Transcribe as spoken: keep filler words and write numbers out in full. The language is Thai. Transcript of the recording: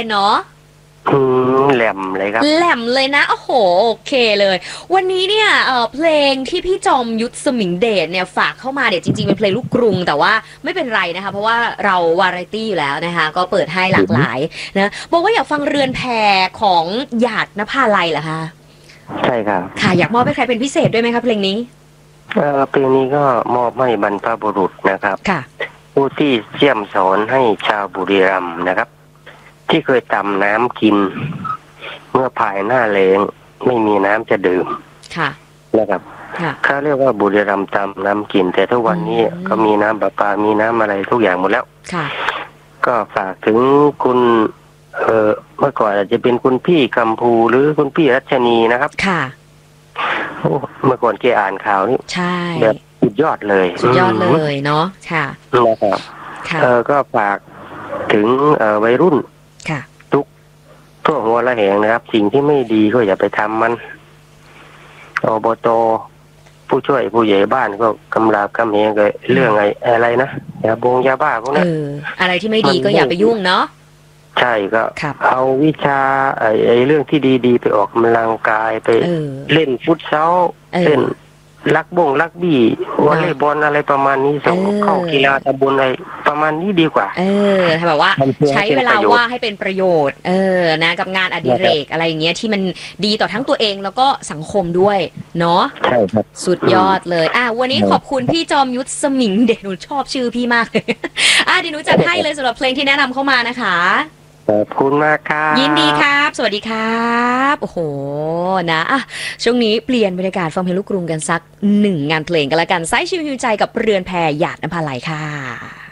เนาะอืมแหลมเลยครับแหลมเลยนะโอ้โหโอเคเลยวันนี้เนี่ยเออเพลงที่พี่จอมยุทธสมิงเดชเนี่ยฝากเข้ามาเดี๋ยวจริงๆเป็นเพลงลูกกรุงแต่ว่าไม่เป็นไรนะคะเพราะว่าเราวาไรตี้อยู่แล้วนะคะก็เปิดให้หลากหลายนะบอกว่าอยากฟังเรือนแพของหยาดนภาลัยเหรอคะใช่ครับค่ะอยากมอบให้ใครเป็นพิเศษด้วยไหมคะเพลงนี้เออเพลงนี้ก็มอบให้บรรพบุรุษนะครับค่ะผู้ที่เสี่ยมสอนให้ชาวบุรีรัมย์นะครับที่เคยตำน้ำกินเมื่อภายหน้าแล้งไม่มีน้ำจะดื่มค่ะนะครับเขาเรียกว่าบุรีรัมย์ตำน้ำกินแต่ทุกวันนี้ก็มีน้ำประปามีน้ำอะไรทุกอย่างหมดแล้วค่ะก็ฝากถึงคุณเอ่อเมื่อก่อนอาจจะเป็นคุณพี่กัมพูหรือคุณพี่รัชนีนะครับค่ะเมื่อก่อนแกอ่านข่าวนี่ใช่แบบสุดยอดเลยสุดยอดเลยเนาะค่ะนะครับเออก็ฝากถึงเอ่อวัยรุ่นค่ะทุกทั่วหัวละแหงนะครับสิ่งที่ไม่ดีก็อย่าไปทำมันอบต.ผู้ช่วยผู้ใหญ่บ้านก็กำราบกำเฮงกับเรื่องไอ้อะไรนะยาบงยาบ้าพวกนั้นอะไรที่ไม่ดีก็อย่าไปยุ่งเนาะใช่ก็เอาวิชาไอ้ไอ้เรื่องที่ดีๆไปออกกำลังกายไปเล่นฟุตซอลเล่นลักบงลักบี้วอลเลย์บอลอะไรประมาณนี้ส่งเข้ากีฬาตะบนอะไรประมาณนี้ดีกว่าเออแบบว่าใช้เวลาว่างให้เป็นประโยชน์เออนะกับงานอดิเรกอะไรอย่างเงี้ยที่มันดีต่อทั้งตัวเองแล้วก็สังคมด้วยเนาะใช่ครับสุดยอดเลยอ่ะวันนี้ขอบคุณพี่จอมยุทธสมิงเดชหนูชอบชื่อพี่มากเลยอ่ะเดี๋ยวหนูจัดให้เลยสำหรับเพลงที่แนะนำเข้ามานะคะขอบคุณมากครับยินดีครับสวัสดีครับโอ้โหนะอ่ะช่วงนี้เปลี่ยนบรรยากาศฟังเพลงลูกกรุงกันสักหนึ่งงานเพลงกันละกันไซส์ชิวฮิวใจกับเรือนแพหยาดนภาลัยค่ะ